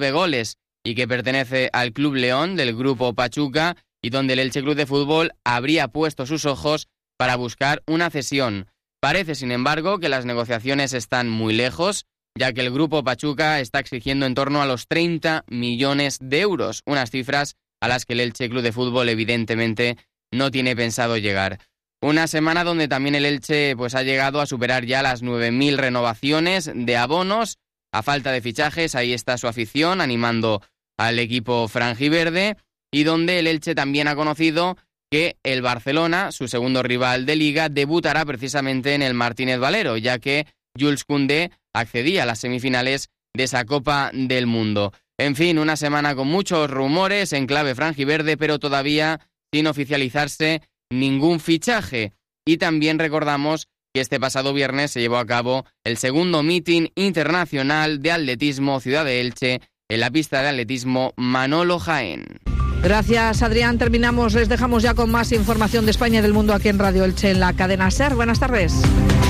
Pegoles y que pertenece al Club León del Grupo Pachuca y donde el Elche Club de Fútbol habría puesto sus ojos para buscar una cesión. Parece, sin embargo, que las negociaciones están muy lejos, ya que el Grupo Pachuca está exigiendo en torno a los 30 millones de euros, unas cifras a las que el Elche Club de Fútbol evidentemente no tiene pensado llegar. Una semana donde también el Elche ha llegado a superar ya las 9.000 renovaciones de abonos. A falta de fichajes, ahí está su afición animando al equipo franjiverde y donde el Elche también ha conocido que el Barcelona, su segundo rival de Liga, debutará precisamente en el Martínez Valero, ya que Jules Koundé accedía a las semifinales de esa Copa del Mundo. En fin, una semana con muchos rumores en clave franjiverde, pero todavía sin oficializarse ningún fichaje. Y también recordamos que este pasado viernes se llevó a cabo el segundo meeting internacional de atletismo Ciudad de Elche en la pista de atletismo Manolo Jaén. Gracias, Adrián. Terminamos, les dejamos ya con más información de España y del mundo aquí en Radio Elche en la cadena SER. Buenas tardes.